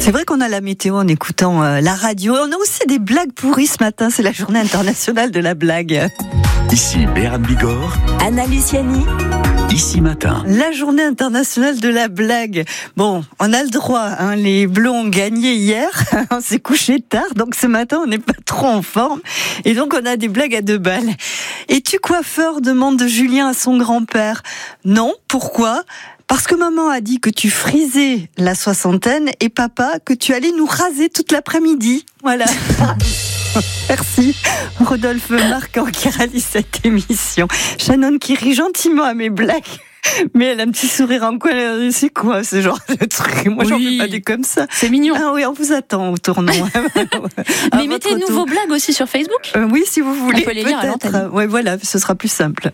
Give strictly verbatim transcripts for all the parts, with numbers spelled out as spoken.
C'est vrai qu'on a la météo en écoutant euh, la radio. On a aussi des blagues pourries ce matin. C'est la journée internationale de la blague. Ici Béran Bigorre, Anna Luciani. Ici Matin. La journée internationale de la blague. Bon, on a le droit. Hein, les Bleus ont gagné hier. On s'est couché tard, donc ce matin on n'est pas trop en forme. Et donc on a des blagues à deux balles. Es-tu coiffeur ? Demande Julien à son grand-père. Non. Pourquoi ? Parce que maman a dit que tu frisais la soixantaine et papa que tu allais nous raser toute l'après-midi. Voilà. Merci Rodolphe Marquand qui réalise cette émission. Shannon qui rit gentiment à mes blagues. Mais elle a un petit sourire en coin. C'est quoi ce genre de truc ? Moi, oui, j'en fais pas des comme ça. C'est mignon. Ah oui, on vous attend au tournant. Mais mettez-nous vos blagues aussi sur Facebook. Euh, oui, si vous voulez. On peut les lire à l'antenne. Ouais, voilà, ce sera plus simple.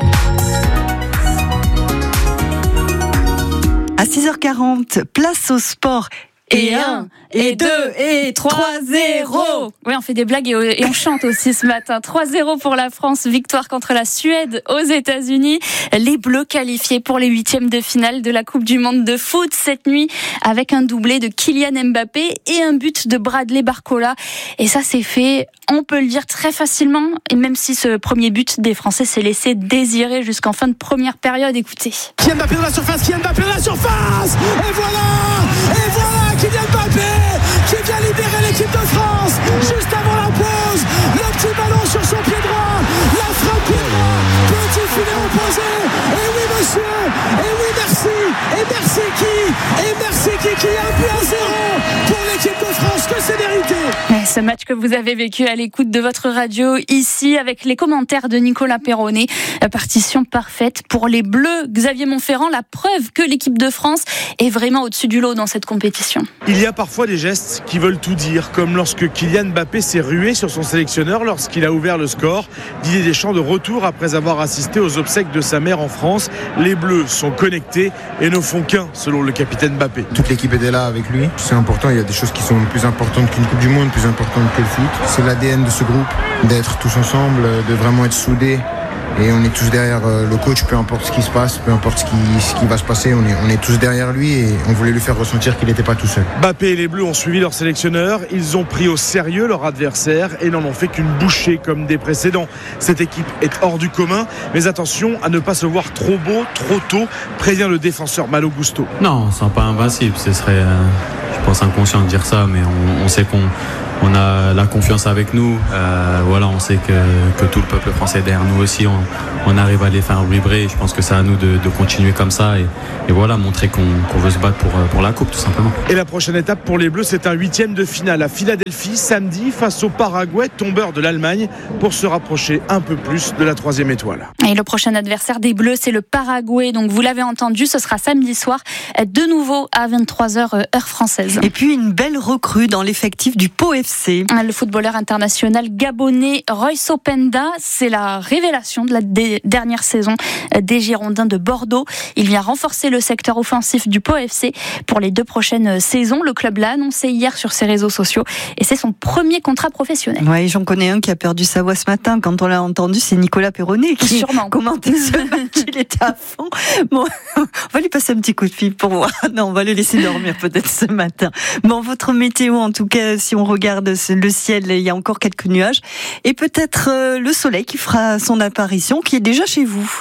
À six heures quarante, place au sport. Et un, et deux, et trois zéro. Oui, on fait des blagues et on chante aussi ce matin. trois zéro pour la France, victoire contre la Suède aux États-Unis. Les Bleus qualifiés pour les huitièmes de finale de la Coupe du Monde de foot cette nuit avec un doublé de Kylian Mbappé et un but de Bradley Barcola. Et ça, c'est fait, on peut le dire très facilement. Et même si ce premier but des Français s'est laissé désirer jusqu'en fin de première période, écoutez. Kylian Mbappé dans la surface, Kylian Mbappé dans la surface. Et voilà, et voilà. Kylian Mbappé qui vient libérer l'équipe de France juste avant la pause. Le petit ballon sur son pied droit, la frappe pied droit, petit filet opposé. Et oui monsieur, et oui merci, et merci qui, et merci qui, qui a un but à zéro pour l'équipe de France, que c'est mérité. Ce match que vous avez vécu à l'écoute de votre radio ici avec les commentaires de Nicolas Perronnet, partition parfaite pour les Bleus. Xavier Monferrand, la preuve que l'équipe de France est vraiment au-dessus du lot dans cette compétition. Il y a parfois des gestes qui veulent tout dire, comme lorsque Kylian Mbappé s'est rué sur son sélectionneur lorsqu'il a ouvert le score. Didier Deschamps de retour après avoir assisté aux obsèques de sa mère en France. Les Bleus sont connectés et ne font qu'un, selon le capitaine Mbappé. Toute l'équipe était là avec lui. C'est important, il y a des choses qui sont plus importantes qu'une Coupe du Monde, plus importantes que le foot. C'est l'A D N de ce groupe, d'être tous ensemble, de vraiment être soudés. Et on est tous derrière le coach, peu importe ce qui se passe, peu importe ce qui, ce qui va se passer, on est, on est tous derrière lui et on voulait lui faire ressentir qu'il n'était pas tout seul. Mbappé et les Bleus ont suivi leur sélectionneur, ils ont pris au sérieux leur adversaire et n'en ont fait qu'une bouchée comme des précédents. Cette équipe est hors du commun, mais attention à ne pas se voir trop beau, trop tôt, prévient le défenseur Malo Gusto. Non, on ne sera pas invincible, ce serait, euh, je pense, inconscient de dire ça, mais on, on sait qu'on on a la confiance avec nous, euh, voilà, on sait que, que tout le peuple français est derrière nous aussi, on, on arrive à les faire vibrer. Je pense que c'est à nous de, de continuer comme ça et, et voilà, montrer qu'on, qu'on veut se battre pour, pour la coupe tout simplement. Et la prochaine étape pour les Bleus, c'est un huitième de finale à Philadelphie samedi face au Paraguay, tombeur de l'Allemagne, pour se rapprocher un peu plus de la troisième étoile. Et le prochain adversaire des Bleus, c'est le Paraguay, donc vous l'avez entendu, ce sera samedi soir, de nouveau à vingt-trois heures heure française. Et puis une belle recrue dans l'effectif du Pau F C. Le footballeur international gabonais Royce Openda, c'est la révélation de la dé- dernière saison des Girondins de Bordeaux. Il vient renforcer le secteur offensif du Pau F C pour les deux prochaines saisons. Le club l'a annoncé hier sur ses réseaux sociaux et c'est son premier contrat professionnel. Oui, j'en connais un qui a perdu sa voix ce matin. Quand on l'a entendu, c'est Nicolas Perronnet qui Sûrement. commentait ce match. Il était à fond. Bon, on va lui passer un petit coup de fil pour voir. Non, on va le laisser dormir peut-être ce matin. Bon, votre météo, en tout cas, si on regarde le ciel, il y a encore quelques nuages et peut-être euh, le soleil qui fera son apparition, qui est déjà chez vous.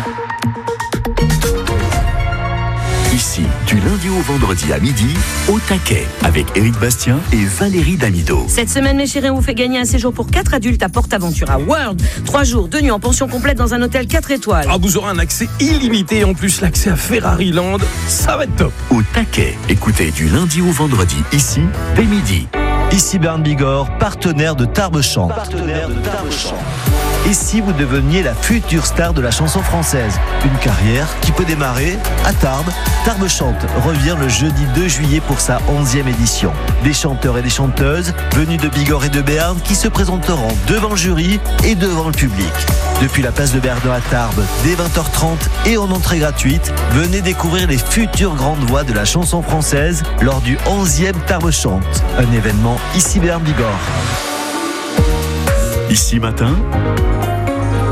Ici, du lundi au vendredi à midi, au taquet, avec Éric Bastien et Valérie Damido. Cette semaine, mes chéris, on vous fait gagner un séjour pour quatre adultes à PortAventura World. Trois jours, deux nuits en pension complète dans un hôtel quatre étoiles. Ah, vous aurez un accès illimité et en plus l'accès à Ferrari Land. Ça va être top. Au taquet, écoutez du lundi au vendredi, ici, dès midi. Ici Béran Bigorre, partenaire de Tarbes Chant. Partenaire de Tarbes Chant. Et si vous deveniez la future star de la chanson française ? Une carrière qui peut démarrer à Tarbes. Tarbes Chante revient le jeudi deux juillet pour sa onzième édition. Des chanteurs et des chanteuses venus de Bigorre et de Béarn qui se présenteront devant le jury et devant le public. Depuis la place de Verdun à Tarbes, dès vingt heures trente et en entrée gratuite, venez découvrir les futures grandes voix de la chanson française lors du onzième Tarbes Chante. Un événement ici Béarn Bigorre. Ici matin,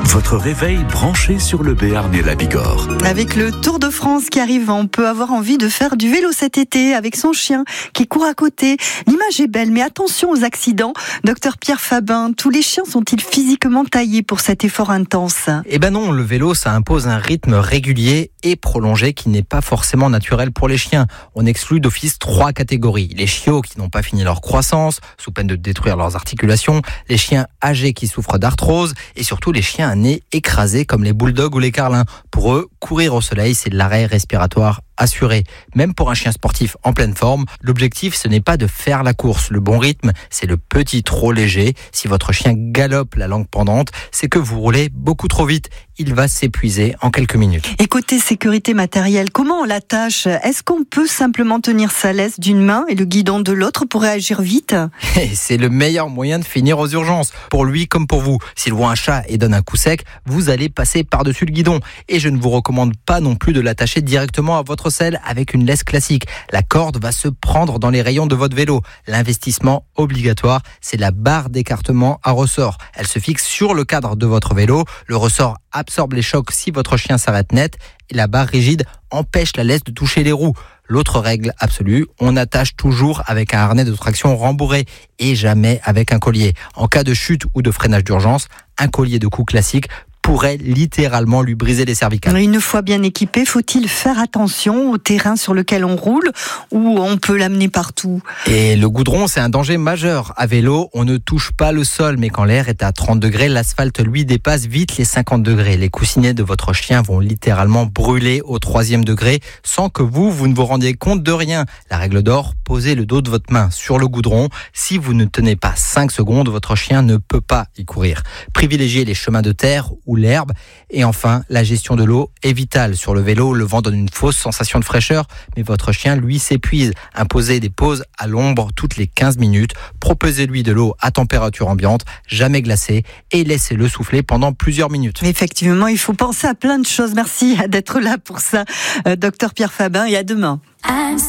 Votre réveil branché sur le Béarn et la Bigorre. Avec le Tour de France qui arrive, on peut avoir envie de faire du vélo cet été avec son chien qui court à côté. L'image est belle, mais attention aux accidents. Docteur Pierre Fabin, tous les chiens sont-ils physiquement taillés pour cet effort intense ? Eh ben non, le vélo, ça impose un rythme régulier et prolongé qui n'est pas forcément naturel pour les chiens. On exclut d'office trois catégories. Les chiots qui n'ont pas fini leur croissance, sous peine de détruire leurs articulations, les chiens âgés qui souffrent d'arthrose et surtout les chiens à nez écrasé comme les bulldogs ou les carlins. Pour eux, courir au soleil, c'est de l'arrêt respiratoire assuré. Même pour un chien sportif en pleine forme, l'objectif, ce n'est pas de faire la course. Le bon rythme, c'est le petit trot léger. Si votre chien galope la langue pendante, c'est que vous roulez beaucoup trop vite. Il va s'épuiser en quelques minutes. Et côté sécurité matérielle, comment on l'attache ? Est-ce qu'on peut simplement tenir sa laisse d'une main et le guidon de l'autre pour réagir vite ? Et c'est le meilleur moyen de finir aux urgences, pour lui comme pour vous. S'il voit un chat et donne un coup sec, vous allez passer par-dessus le guidon. Et je ne vous recommande pas non plus de l'attacher directement à votre selle avec une laisse classique. La corde va se prendre dans les rayons de votre vélo. L'investissement obligatoire, c'est la barre d'écartement à ressort. Elle se fixe sur le cadre de votre vélo. Le ressort absorbe les chocs si votre chien s'arrête net et la barre rigide empêche la laisse de toucher les roues. L'autre règle absolue, on attache toujours avec un harnais de traction rembourré et jamais avec un collier. En cas de chute ou de freinage d'urgence, un collier de cou classique pourrait littéralement lui briser les cervicales. Une fois bien équipé, faut-il faire attention au terrain sur lequel on roule ou on peut l'amener partout ? Et le goudron, c'est un danger majeur. À vélo, on ne touche pas le sol, mais quand l'air est à trente degrés, l'asphalte, lui, dépasse vite les cinquante degrés. Les coussinets de votre chien vont littéralement brûler au troisième degré sans que vous, vous ne vous rendiez compte de rien. La règle d'or, posez le dos de votre main sur le goudron. Si vous ne tenez pas cinq secondes, votre chien ne peut pas y courir. Privilégiez les chemins de terre ou l'herbe. Et enfin, la gestion de l'eau est vitale. Sur le vélo, le vent donne une fausse sensation de fraîcheur, mais votre chien, lui, s'épuise. Imposez des pauses à l'ombre toutes les quinze minutes. Proposez-lui de l'eau à température ambiante, jamais glacée, et laissez-le souffler pendant plusieurs minutes. Effectivement, il faut penser à plein de choses. Merci d'être là pour ça, euh, docteur Pierre Fabin, et à demain.